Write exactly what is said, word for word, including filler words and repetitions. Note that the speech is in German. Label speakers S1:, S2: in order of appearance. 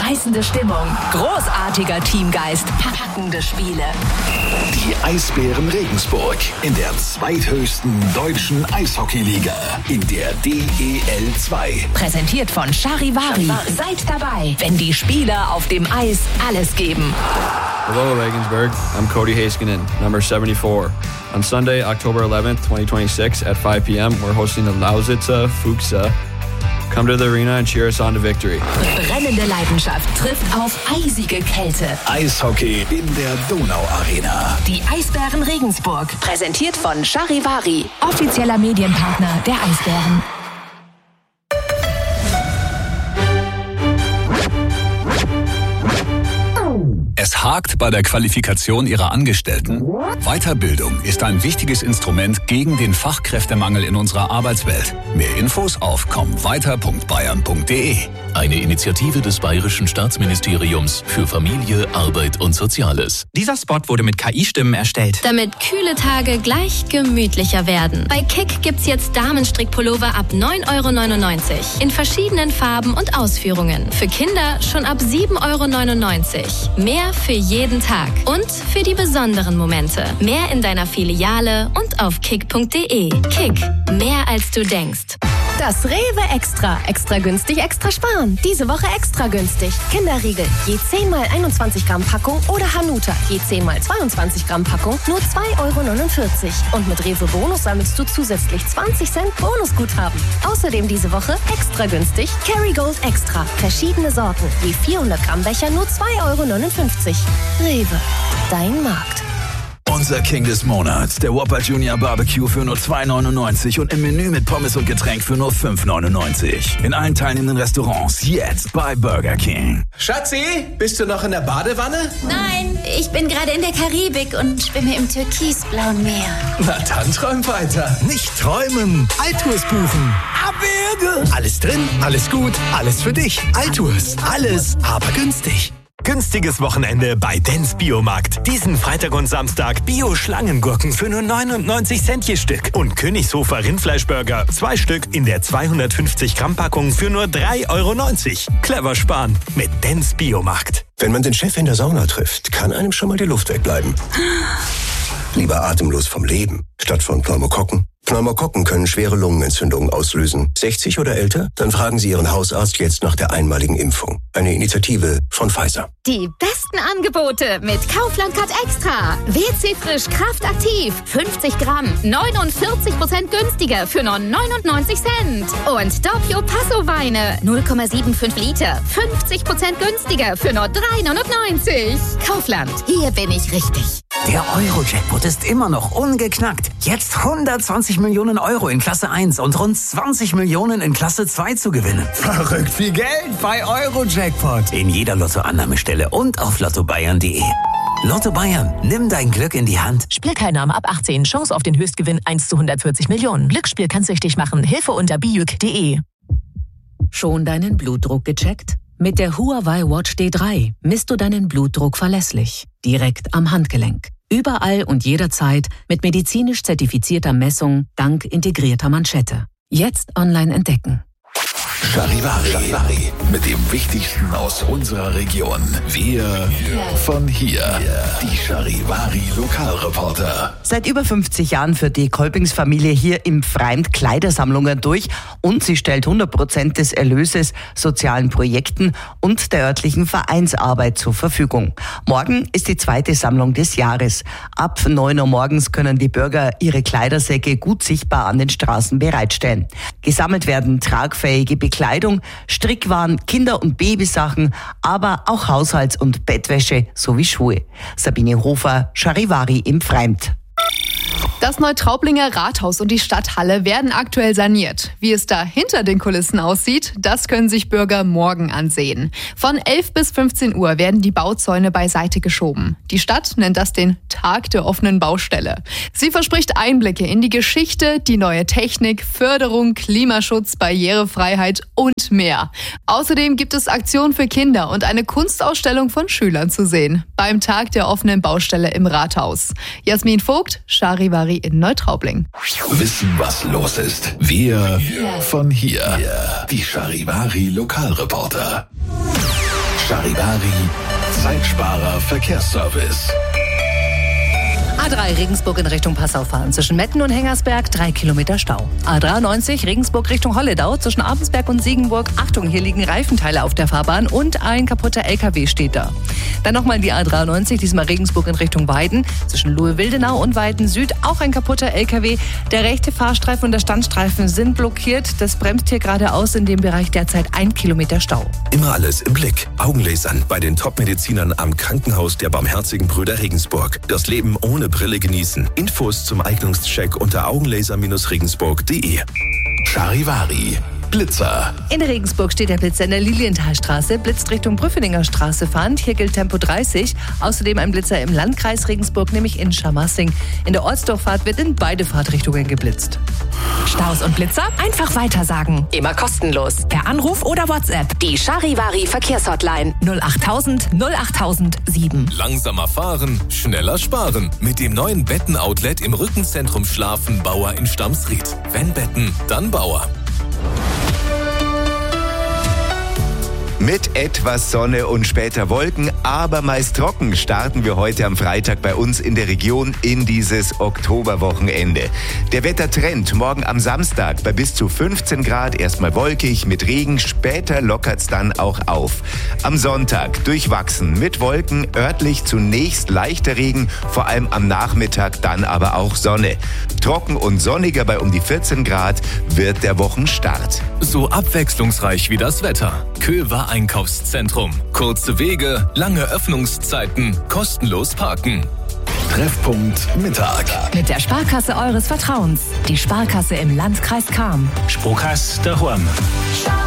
S1: Mitreißende Stimmung, großartiger Teamgeist, packende Spiele.
S2: Die Eisbären Regensburg in der zweithöchsten deutschen Eishockeyliga, in der D E L zwei.
S1: Präsentiert von Charivari. Seid dabei, wenn die Spieler auf dem Eis alles geben.
S3: Hello, Regensburg. I'm Cody Heiskanen, number seventy-four. On Sunday, October eleventh, twenty twenty-six, at five p.m., we're hosting the Lausitzer Fuchsa. Come to the arena and cheer us on to victory.
S1: Brennende Leidenschaft trifft auf eisige Kälte.
S2: Eishockey in der Donau-Arena.
S1: Die Eisbären Regensburg. Präsentiert von Charivari. Offizieller Medienpartner der Eisbären.
S4: Es hakt bei der Qualifikation ihrer Angestellten. Weiterbildung ist ein wichtiges Instrument gegen den Fachkräftemangel in unserer Arbeitswelt. Mehr Infos auf komm weiter punkt bayern punkt de.
S5: Eine Initiative des Bayerischen Staatsministeriums für Familie, Arbeit und Soziales.
S6: Dieser Spot wurde mit K I-Stimmen erstellt.
S7: Damit kühle Tage gleich gemütlicher werden. Bei Kick gibt's jetzt Damenstrickpullover ab neun Euro neunundneunzig. In verschiedenen Farben und Ausführungen. Für Kinder schon ab sieben Euro neunundneunzig. Mehr für jeden Tag. Und für die besonderen Momente. Mehr in deiner Filiale und auf kick punkt de. Kick. Mehr als du denkst.
S8: Das Rewe Extra. Extra günstig, extra sparen. Diese Woche extra günstig. Kinderriegel. Je zehn mal einundzwanzig Gramm Packung oder Hanuta. Je zehn mal zweiundzwanzig Gramm Packung. Nur zwei Euro neunundvierzig. Und mit Rewe Bonus sammelst du zusätzlich zwanzig Cent Bonusguthaben. Außerdem diese Woche extra günstig. Kerrygold Extra. Verschiedene Sorten. Je vierhundert Gramm Becher nur zwei Euro neunundfünfzig. Rewe. Dein Markt.
S2: Unser King des Monats, der Whopper Junior Barbecue für nur zwei neunundneunzig und im Menü mit Pommes und Getränk für nur fünf neunundneunzig. In allen teilnehmenden Restaurants jetzt bei Burger King.
S9: Schatzi, bist du noch in der Badewanne?
S10: Nein, ich bin gerade in der Karibik und schwimme im türkisblauen Meer.
S9: Na dann träum weiter.
S11: Nicht träumen, Altours buchen. Abwürge. Alles drin, alles gut, alles für dich. Altours, alles, aber günstig. Günstiges Wochenende bei Dens Biomarkt. Diesen Freitag und Samstag Bio-Schlangengurken für nur neunundneunzig Cent je Stück. Und Königshofer Rindfleischburger, zwei Stück in der zweihundertfünfzig Gramm Packung für nur drei Euro neunzig. Clever sparen mit Dens Biomarkt.
S12: Wenn man den Chef in der Sauna trifft, kann einem schon mal die Luft wegbleiben. Lieber atemlos vom Leben, statt von Pneumokokken. Pneumokokken können schwere Lungenentzündungen auslösen. sechzig oder älter? Dann fragen Sie Ihren Hausarzt jetzt nach der einmaligen Impfung. Eine Initiative von Pfizer.
S13: Die besten Angebote mit Kaufland Cut Extra. W C Frisch Kraftaktiv. fünfzig Gramm. neunundvierzig Prozent günstiger für nur neunundneunzig Cent. Und Doppio Passo Weine. null Komma fünfundsiebzig Liter. fünfzig Prozent günstiger für nur drei neunundneunzig. Kaufland. Hier bin ich richtig.
S14: Der Euro-Jackpot ist immer noch ungeknackt. Jetzt hundertzwanzig Millionen Euro in Klasse eins und rund zwanzig Millionen in Klasse zwei zu gewinnen.
S11: Verrückt viel Geld bei Euro-Jackpot.
S14: In jeder Lottoannahmestelle und auf lotto bayern punkt de. Lotto Bayern, nimm dein Glück in die Hand.
S1: Spielteilnahme ab achtzehn. Chance auf den Höchstgewinn eins zu hundertvierzig Millionen. Glücksspiel kann süchtig machen. Hilfe unter bijuk punkt de. Schon deinen Blutdruck gecheckt? Mit der Huawei Watch D drei misst du deinen Blutdruck verlässlich. Direkt am Handgelenk. Überall und jederzeit mit medizinisch zertifizierter Messung dank integrierter Manschette. Jetzt online entdecken.
S2: Charivari. Charivari. Mit dem Wichtigsten aus unserer Region. Wir von hier. Die Charivari Lokalreporter.
S15: Seit über fünfzig Jahren führt die Kolpingsfamilie hier im Freimt Kleidersammlungen durch und sie stellt hundert Prozent des Erlöses sozialen Projekten und der örtlichen Vereinsarbeit zur Verfügung. Morgen ist die zweite Sammlung des Jahres. Ab neun Uhr morgens können die Bürger ihre Kleidersäcke gut sichtbar an den Straßen bereitstellen. Gesammelt werden tragfähige Bekleidung, Strickwaren, Kinder- und Babysachen, aber auch Haushalts- und Bettwäsche sowie Schuhe. Sabine Hofer, Charivari im Freimt.
S16: Das Neutraublinger Rathaus und die Stadthalle werden aktuell saniert. Wie es da hinter den Kulissen aussieht, das können sich Bürger morgen ansehen. Von elf bis fünfzehn Uhr werden die Bauzäune beiseite geschoben. Die Stadt nennt das den Tag der offenen Baustelle. Sie verspricht Einblicke in die Geschichte, die neue Technik, Förderung, Klimaschutz, Barrierefreiheit und mehr. Außerdem gibt es Aktionen für Kinder und eine Kunstausstellung von Schülern zu sehen. Beim Tag der offenen Baustelle im Rathaus. Jasmin Vogt, Charivari in Neutraubling.
S2: Wissen, was los ist. Wir von hier. Die Charivari Lokalreporter. Charivari, Zeitsparer Verkehrsservice.
S17: A drei Regensburg in Richtung Passau fahren. Zwischen Metten und Hengersberg drei Kilometer Stau. A dreiundneunzig Regensburg Richtung Holledau. Zwischen Abensberg und Siegenburg. Achtung, hier liegen Reifenteile auf der Fahrbahn und ein kaputter L K W steht da. Dann nochmal die A dreiundneunzig, diesmal Regensburg in Richtung Weiden. Zwischen Lohe-Wildenau und Weiden Süd auch ein kaputter L K W. Der rechte Fahrstreifen und der Standstreifen sind blockiert. Das bremst hier geradeaus in dem Bereich derzeit ein Kilometer Stau.
S11: Immer alles im Blick. Augenlasern bei den Top-Medizinern am Krankenhaus der Barmherzigen Brüder Regensburg. Das Leben ohne Brille genießen. Infos zum Eignungscheck unter augenlaser regensburg punkt de.
S2: Charivari, Blitzer.
S17: In Regensburg steht der Blitzer in der Lilienthalstraße, blitzt Richtung Brüffelinger Straße fahrend. Hier gilt Tempo dreißig. Außerdem ein Blitzer im Landkreis Regensburg, nämlich in Schamassing. In der Ortsdurchfahrt wird in beide Fahrtrichtungen geblitzt.
S1: Staus und Blitzer einfach weitersagen. Immer kostenlos. Per Anruf oder WhatsApp. Die Charivari Verkehrshotline null achttausend null achttausend sieben.
S18: Langsamer fahren, schneller sparen. Mit dem neuen Betten-Outlet im Rückenzentrum Schlafen Bauer in Stamsried. Wenn Betten, dann Bauer.
S19: Mit etwas Sonne und später Wolken, aber meist trocken, starten wir heute am Freitag bei uns in der Region in dieses Oktoberwochenende. Der Wettertrend morgen am Samstag bei bis zu fünfzehn Grad, erstmal wolkig mit Regen, später lockert's dann auch auf. Am Sonntag durchwachsen mit Wolken, örtlich zunächst leichter Regen, vor allem am Nachmittag dann aber auch Sonne. Trocken und sonniger bei um die vierzehn Grad wird der Wochenstart.
S18: So abwechslungsreich wie das Wetter. Köver Einkaufszentrum. Kurze Wege, lange Öffnungszeiten, kostenlos parken.
S2: Treffpunkt Mittag.
S1: Mit der Sparkasse eures Vertrauens. Die Sparkasse im Landkreis Cham.
S5: Sparkasse daheim.